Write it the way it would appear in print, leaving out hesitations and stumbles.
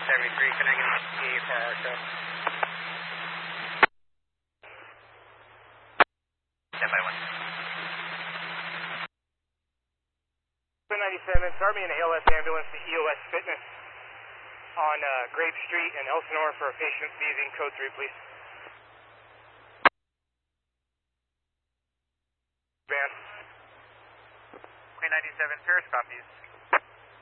73, can I get a PA for our show? Stand by one. 97, start me an ALS ambulance to EOS Fitness on Grape Street in Elsinore for a patient sneezing. Code 3, please. Band. Queen 97, Paris copies.